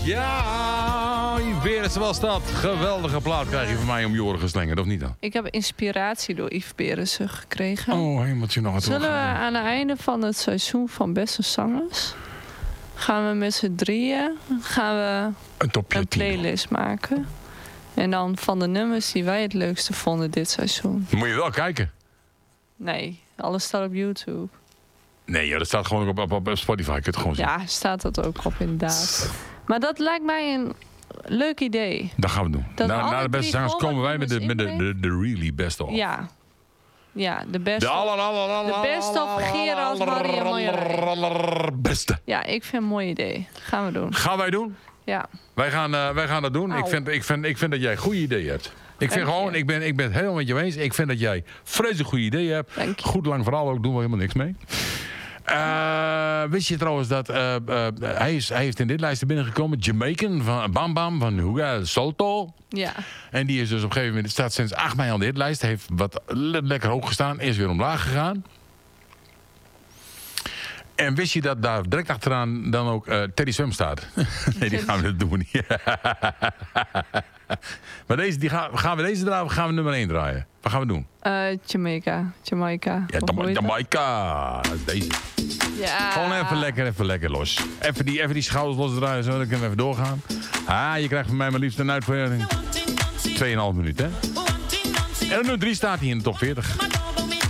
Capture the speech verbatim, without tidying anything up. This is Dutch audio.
Ja, Yves Berendsen was dat. Geweldige plaat krijg je van mij om je oren geslingerd, of niet dan? Ik heb inspiratie door Yves Berendsen gekregen. Oh, hemeltje nog het. Zullen we aan het einde van het seizoen van Beste Zangers... gaan we met z'n drieën gaan we een, topje een playlist tien. maken. En dan van de nummers die wij het leukste vonden dit seizoen. Moet je wel kijken. Nee, alles staat op YouTube. Nee, ja, dat staat gewoon op, op, op Spotify. Je kunt het gewoon zien. Ja, staat dat ook op inderdaad. Maar dat lijkt mij een leuk idee. Dat gaan we doen. Dat Na, na de beste zangers komen wij met de, met de, de, de really best of. Ja. Ja, de beste. De aller, aller, aller, de beste of Gerard, Marie en Marjolein. Beste. Ja, ik vind een mooi idee. Gaan we doen. Gaan wij doen? Ja. Wij gaan, uh, wij gaan dat doen. Ik vind, ik, vind, ik vind dat jij goede ideeën hebt. Ik vind gewoon, ik ben, ik ben het helemaal met je eens. Ik vind dat jij vreselijk goede ideeën hebt. Goed lang verhaal ook, doen we helemaal niks mee. Uh, wist je trouwens dat uh, uh, hij, is, hij heeft in dit lijstje binnengekomen. Jamaican van Bam Bam van Hugo Salto. Ja. En die is dus op een gegeven moment, staat sinds acht mei aan de hitlijst. Heeft wat le- lekker hoog gestaan. Is weer omlaag gegaan. En wist je dat daar direct achteraan dan ook uh, Teddy Swim staat? Nee, die gaan we dat doen. Maar deze, die gaan, gaan we deze draaien of gaan we nummer één draaien? Wat gaan we doen? Uh, Jamaica. Jamaica. Ja, Jama- Jamaica. Deze. Ja. Gewoon even lekker, even lekker los. Even die, even die schouders losdraaien, zo, dan kunnen we even doorgaan. Ah, je krijgt van mij maar liefst een uitvoering. tweeënhalf minuut, hè? En nummer drie staat hier in de top veertig.